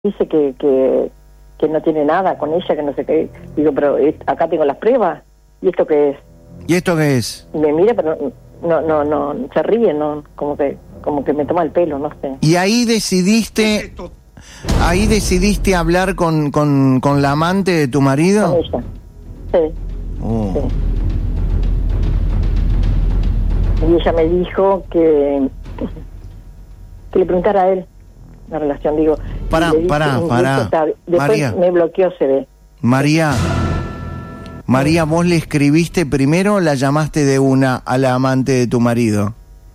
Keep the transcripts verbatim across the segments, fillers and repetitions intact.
dice que, que, que no tiene nada con ella, que no sé qué. Digo, pero acá tengo las pruebas. ¿Y esto qué es? ¿Y esto qué es? Y me mira, pero no, no, no, se ríe, no, como que, como que me toma el pelo, no sé. Y ahí decidiste, ahí decidiste hablar con, con, con la amante de tu marido. Con ella, sí. Oh. Sí. Y ella me dijo que, que le preguntara a él la relación, digo. Pará, pará, pará. Después María. me bloqueó, se ve. María, María, ¿vos le escribiste primero o la llamaste de una a la amante de tu marido?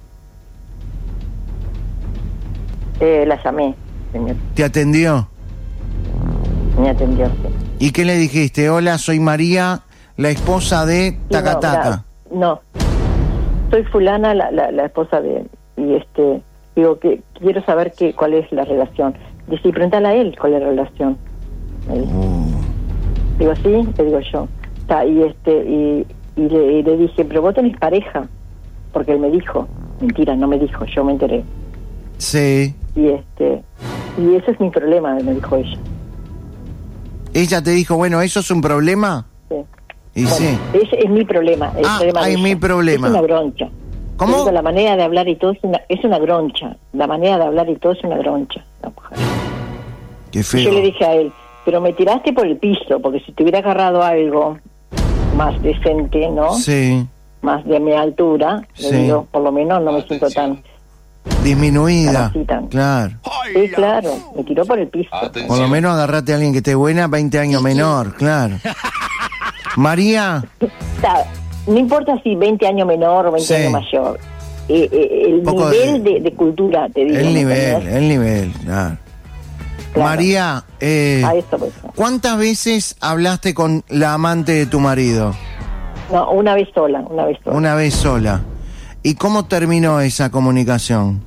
Eh, la llamé, señor. ¿Te atendió? Me atendió, sí. ¿Y qué le dijiste? Hola, soy María, la esposa de Tacataca. No, no, soy fulana, la, la, la esposa de... Y este, digo que quiero saber qué, cuál es la relación. Dice, y pregúntale a él cuál es la relación. Me dice. Oh. Digo, sí, le digo yo. Está, y este, y, y, le, y le dije, pero vos tenés pareja. Porque él me dijo. Mentira, no me dijo, yo me enteré. Sí. Y este, y ese es mi problema, me dijo ella. ¿Ella te dijo, bueno, eso es un problema? Sí. Y Bueno, sí. ese es mi problema. El Ah, problema de es ella. mi problema. Es una groncha. ¿Cómo? Digo, la manera de hablar y todo es una, es una groncha. La manera de hablar y todo es una groncha. La mujer. Qué feo. Y yo le dije a él, pero me tiraste por el piso, porque si te hubiera agarrado algo más decente, ¿no? Sí. Más de mi altura, Sí. le digo, por lo menos no me siento tan... Disminuida. tan así, tan- Claro. Sí, claro, me tiró por el piso. Por lo menos agarrate a alguien que esté buena, veinte años menor, claro. María. O sea, no importa si veinte años menor o veinte Sí. años mayor. Eh, eh, el Poco nivel de- de... De, cultura, te digo. El ¿me nivel, entendés? el nivel, claro. Claro. María, eh, A eso, pues. ¿cuántas veces hablaste con la amante de tu marido? No, una vez sola, una vez sola. Una vez sola. ¿Y cómo terminó esa comunicación?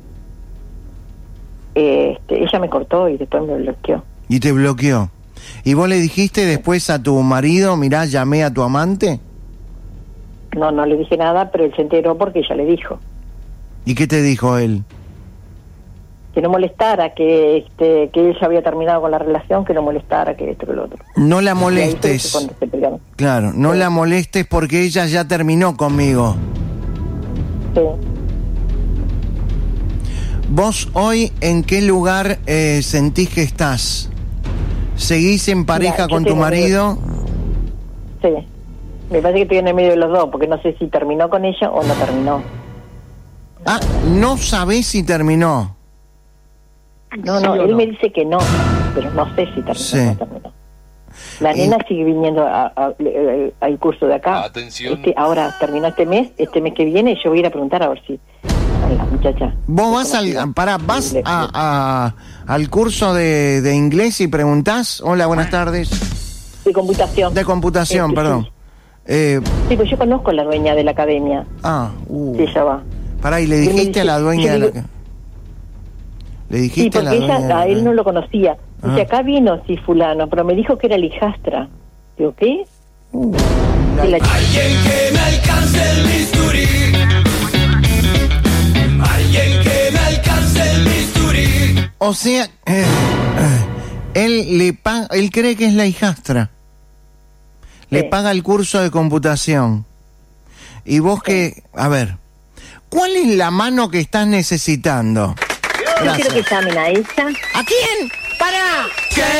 Eh, este, ella me cortó y después me bloqueó. Y te bloqueó. ¿Y vos le dijiste después a tu marido, mirá, llamé a tu amante? No, no le dije nada, pero él se enteró porque ella le dijo. ¿Y qué te dijo él? Que no molestara, que este que él ya había terminado con la relación, que no molestara, que esto, que lo otro. No la Y ahí fue molestes. cuando se pelearon. Claro, no Sí. la molestes porque ella ya terminó conmigo. Sí. ¿Vos hoy en qué lugar eh, sentís que estás? ¿Seguís en pareja Mira, yo con tu tengo marido? Sí. Me parece que estoy en el medio de los dos, porque no sé si terminó con ella o no terminó. Ah, no sabés si terminó. No, no, él me dice que no, pero no sé si terminó Sí. o no terminó. La Y- nena sigue viniendo a- a- a- al curso de acá. Atención. Este, ahora terminó este mes, este mes que viene, yo voy a ir a preguntar a ver si a la muchacha. Vos vas conocida. al, pará, vas Le- a, a- al curso de, de inglés y preguntás. Hola, buenas tardes. de computación. De computación, Este, perdón. sí. Eh, Sí, pues yo conozco a la dueña de la academia. ah, uh. Sí, ella va. Pará, y le Y me dijiste dice- a la dueña yo de la... digo- Le Sí, dijiste a la porque dueña de ella, la- a él no lo conocía. Dice, Ah. acá vino, sí, fulano, pero me dijo que era la hijastra. Digo, ¿qué? Uh, Y la- Alguien que me alcance el bisturí. Alguien que me alcance el bisturí. O sea, eh, eh, él le paga, él cree que es la hijastra. Le Sí. paga el curso de computación. Y vos que, a ver, ¿cuál es la mano que estás necesitando? Yo quiero que llamen a ella. ¿A quién? ¡Para!